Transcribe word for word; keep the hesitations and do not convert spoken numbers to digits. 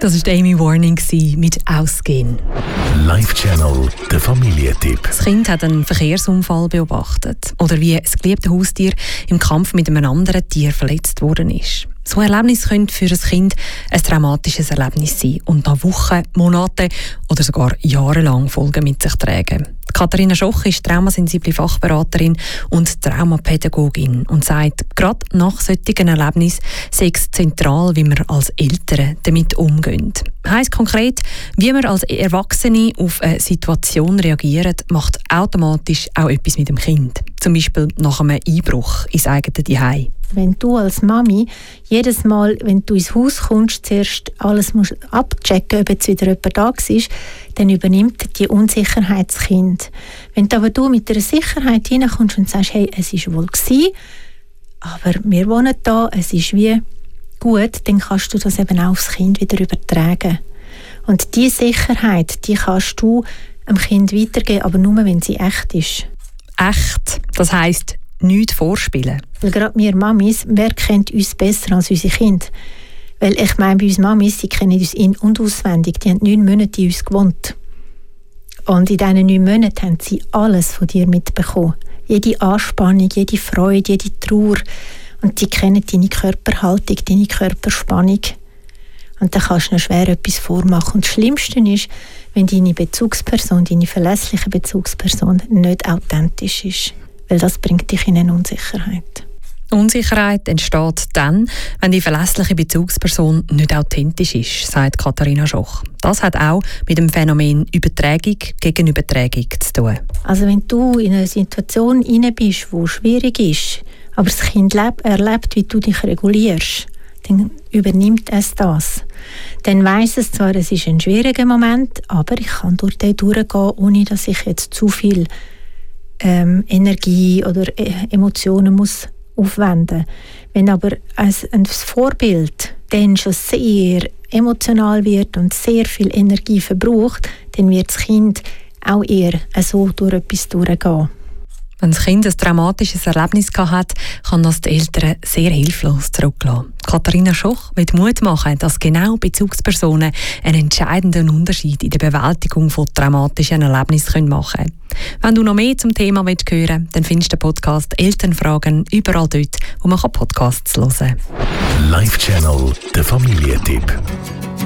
Das war Amy Warning mit «Ausgehen». Live-Channel, der Familientipp. Das Kind hat einen Verkehrsunfall beobachtet. Oder wie das geliebte Haustier im Kampf mit einem anderen Tier verletzt worden ist. So ein Erlebnis könnte für ein Kind ein traumatisches Erlebnis sein und nach Wochen, Monaten oder sogar jahrelang Folgen mit sich tragen. Katharina Schoch ist traumasensible Fachberaterin und Traumapädagogin und sagt, gerade nach solchen Erlebnissen sei es zentral, wie wir als Eltern damit umgehen. Heisst konkret, wie wir als Erwachsene auf eine Situation reagieren, macht automatisch auch etwas mit dem Kind. Zum Beispiel nach einem Einbruch ins eigene Zuhause. Wenn du als Mami jedes Mal, wenn du ins Haus kommst, zuerst alles musst abchecken, ob jetzt wieder jemand da ist, dann übernimmt die Unsicherheit das Kind. Wenn du aber du mit einer Sicherheit hineinkommst und sagst, hey, es war wohl gewesen, aber wir wohnen da, es ist wie gut, dann kannst du das eben auch aufs Kind wieder übertragen. Und diese Sicherheit, die kannst du dem Kind weitergeben, aber nur, wenn sie echt ist. Echt, das heisst, nichts vorspielen. Weil gerade wir Mamis, wer kennt uns besser als unsere Kinder? Weil ich meine, bei uns Mamis, sie kennen uns in- und auswendig. Die haben neun Monate in uns gewohnt. Und in diesen neun Monaten haben sie alles von dir mitbekommen. Jede Anspannung, jede Freude, jede Trauer. Und die kennen deine Körperhaltung, deine Körperspannung. Und dann kannst du noch schwer etwas vormachen. Und das Schlimmste ist, wenn deine Bezugsperson, deine verlässliche Bezugsperson nicht authentisch ist. Weil das bringt dich in eine Unsicherheit. Unsicherheit entsteht dann, wenn die verlässliche Bezugsperson nicht authentisch ist, sagt Katharina Schoch. Das hat auch mit dem Phänomen Übertragung gegen Übertragung zu tun. Also wenn du in eine Situation hinein bist, die schwierig ist, aber das Kind lebt, erlebt, wie du dich regulierst, dann übernimmt es das. Dann weiss es zwar, es ist ein schwieriger Moment, aber ich kann durch den durchgehen, ohne dass ich jetzt zu viel ähm, Energie oder äh, Emotionen muss aufwenden. Wenn aber als ein Vorbild dann schon sehr emotional wird und sehr viel Energie verbraucht, dann wird das Kind auch eher so durch etwas durchgehen. Wenn das Kind ein traumatisches Erlebnis hat, kann das die Eltern sehr hilflos zurücklassen. Katharina Schoch will Mut machen, dass genau Bezugspersonen einen entscheidenden Unterschied in der Bewältigung von traumatischen Erlebnissen machen können. Wenn du noch mehr zum Thema hören willst, dann findest du den Podcast «Elternfragen» überall dort, wo man Podcasts hören kann. Live-Channel, der Familientipp.